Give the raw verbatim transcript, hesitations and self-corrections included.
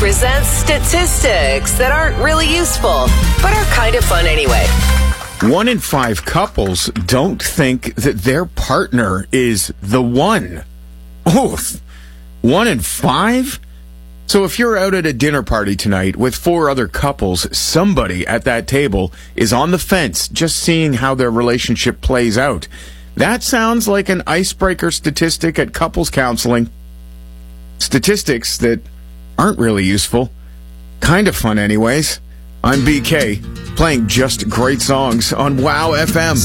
presents statistics that aren't really useful, but are kind of fun anyway. One in five couples don't think that their partner is the one. Oh, one in five? So if you're out at a dinner party tonight with four other couples, somebody at that table is on the fence just seeing how their relationship plays out. That sounds like an icebreaker statistic at couples counseling. Statistics that aren't really useful. Kind of fun anyways. I'm B K, playing just great songs on Wow F M.